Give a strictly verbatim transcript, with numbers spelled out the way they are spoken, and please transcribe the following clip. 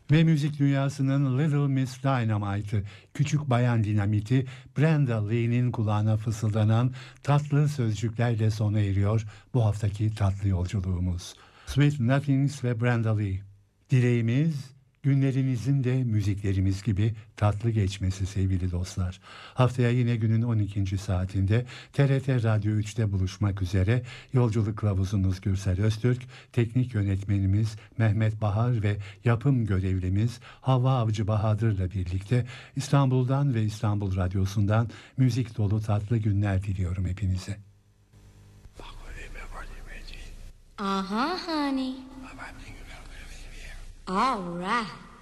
Ve müzik dünyasının Little Miss Dynamite'ı, küçük bayan dinamiti Brenda Lee'nin kulağına fısıldanan tatlı sözcüklerle sona eriyor bu haftaki tatlı yolculuğumuz. Sweet Nothings ve Brenda Lee. Dileğimiz günlerinizin de müziklerimiz gibi tatlı geçmesi sevgili dostlar. Haftaya yine günün on ikinci saatinde T R T Radyo üçte buluşmak üzere. Yolculuk kılavuzunuz Gürsel Öztürk, teknik yönetmenimiz Mehmet Bahar ve yapım görevlimiz Havva Avcı Bahadır'la birlikte İstanbul'dan ve İstanbul Radyosu'ndan müzik dolu tatlı günler diliyorum hepinize. Uh-huh, honey. All right.